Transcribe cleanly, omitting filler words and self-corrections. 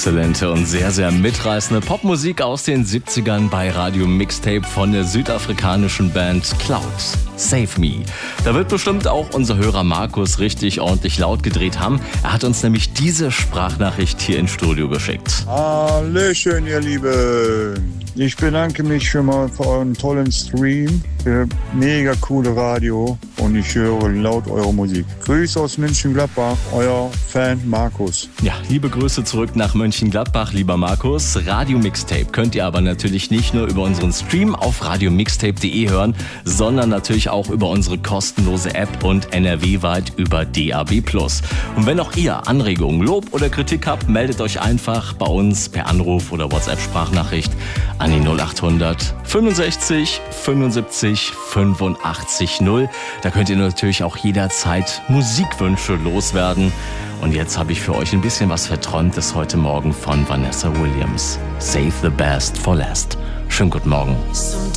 Exzellente und sehr, sehr mitreißende Popmusik aus den 70ern bei Radio Mixtape von der südafrikanischen Band Cloud. Save Me. Da wird bestimmt auch unser Hörer Markus richtig ordentlich laut gedreht haben. Er hat uns nämlich diese Sprachnachricht hier ins Studio geschickt. Hallöchen, ihr Lieben. Ich bedanke mich schon mal für euren tollen Stream, für mega coole Radio und ich höre laut eure Musik. Grüße aus Mönchengladbach, euer Fan Markus. Ja, liebe Grüße zurück nach Mönchengladbach, lieber Markus. Radio Mixtape könnt ihr aber natürlich nicht nur über unseren Stream auf radiomixtape.de hören, sondern natürlich auch über unsere kostenlose App und NRW-weit über DAB+. Und wenn auch ihr Anregungen, Lob oder Kritik habt, meldet euch einfach bei uns per Anruf oder WhatsApp-Sprachnachricht an die 0800 65 75 85 0. Da könnt ihr natürlich auch jederzeit Musikwünsche loswerden. Und jetzt habe ich für euch ein bisschen was Verträumtes heute Morgen von Vanessa Williams. Save the best for last. Schönen guten Morgen.